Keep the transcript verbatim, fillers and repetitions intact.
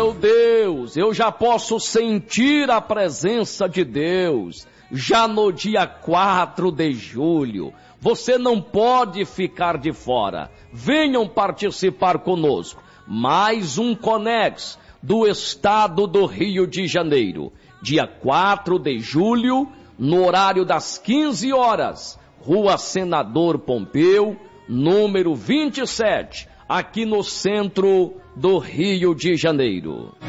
meu Deus, eu já posso sentir a presença de Deus, já no dia quatro de julho. Você não pode ficar de fora. Venham participar conosco. Mais um Conex do estado do Rio de Janeiro. Dia quatro de julho, no horário das quinze horas. Rua Senador Pompeu, número vinte e sete, aqui no centro do Rio de Janeiro.